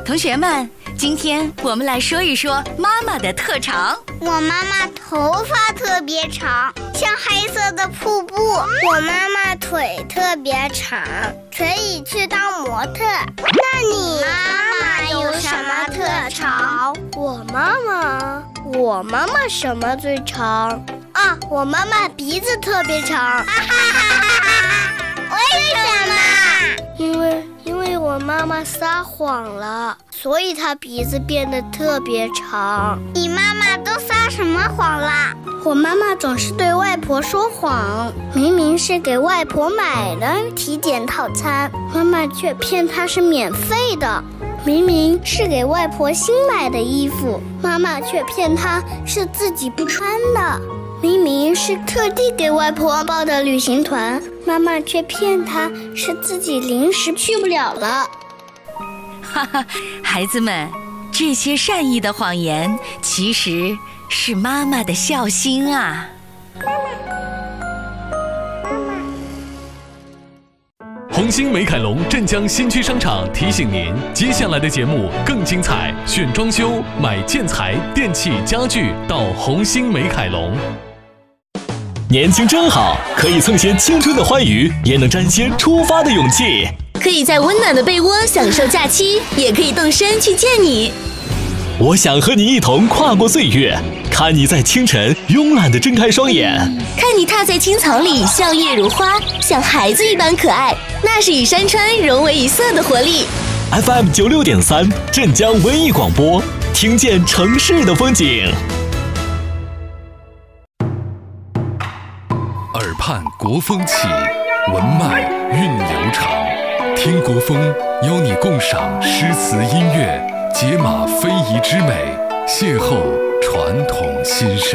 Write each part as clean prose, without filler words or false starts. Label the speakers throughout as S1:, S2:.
S1: 同学们，今天我们来说一说妈妈的特长。
S2: 我妈妈头发特别长，像黑色的瀑布。我妈妈腿特别长，可以去当模特。那你妈妈有什么特长？我妈妈什么最长？我妈妈鼻子特别长。为什么？因为我妈妈撒谎了，所以她鼻子变得特别长。你妈妈都撒什么谎啦？我妈妈总是对外婆说谎，明明是给外婆买的体检套餐，妈妈却骗她是免费的。明明是给外婆新买的衣服，妈妈却骗她是自己不穿的。明明是特地给外婆报的旅行团，妈妈却骗她是自己临时去不了了。
S1: 哈哈，孩子们，这些善意的谎言其实是妈妈的孝心啊。
S3: 红星美凯龙镇江新区商场提醒您，接下来的节目更精彩，选装修、买建材、电器、家具到红星美凯龙。
S4: 年轻真好，可以蹭些青春的欢愉，也能沾些出发的勇气。
S5: 可以在温暖的被窝享受假期，也可以动身去见你。
S4: 我想和你一同跨过岁月，看你在清晨慵懒地睁开双眼，
S5: 看你踏在青草里笑靥如花，像孩子一般可爱，那是与山川融为一色的活力。
S4: FM 96.3镇江文艺广播，听见城市的风景。
S6: 耳畔国风起，文脉韵流长。听国风，邀你共赏诗词音乐，解码非遗之美，邂逅传统新生。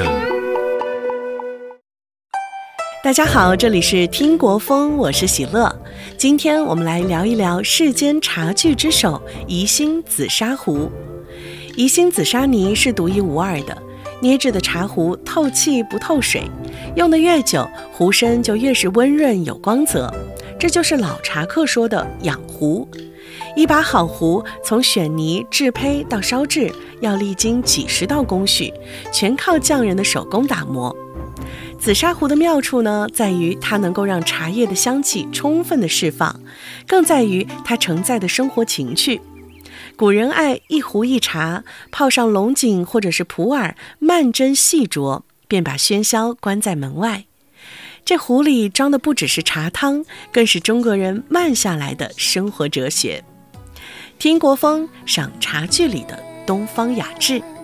S7: 大家好，这里是听国风，我是喜乐。今天我们来聊一聊世间茶具之首宜兴紫砂壶。宜兴紫砂泥是独一无二的，捏制的茶壶透气不透水，用得越久，壶身就越是温润有光泽，这就是老茶客说的养壶。一把好壶从选泥、制胚到烧制，要历经几十道工序，全靠匠人的手工打磨。紫砂壶的妙处呢，在于它能够让茶叶的香气充分的释放，更在于它承载的生活情趣。古人爱一壶一茶，泡上龙井或者是普洱，慢斟细酌，便把喧嚣关在门外。这壶里装的不只是茶汤，更是中国人慢下来的生活哲学。听国风，赏茶具里的东方雅致。